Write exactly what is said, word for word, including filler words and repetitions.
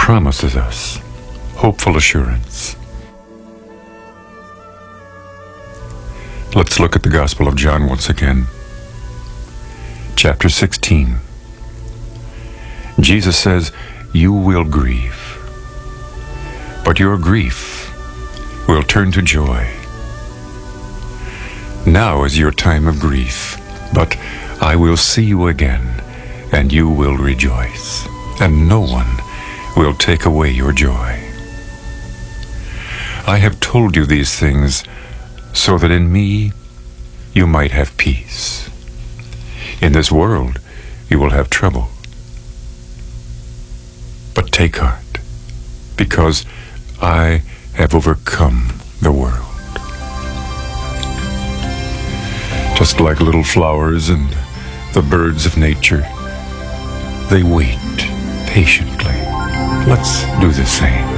promises us hopeful assurance. Let's look at the Gospel of John once again. Chapter sixteen. Jesus says, "You will grieve, but your grief will turn to joy. Now is your time of grief, but I will see you again, and you will rejoice, and no one will take away your joy. I have told you these things so that in me you might have peace. In this world you will have trouble. But take heart, because I have overcome the world." Just like little flowers and the birds of nature, they wait patiently. Let's do the same.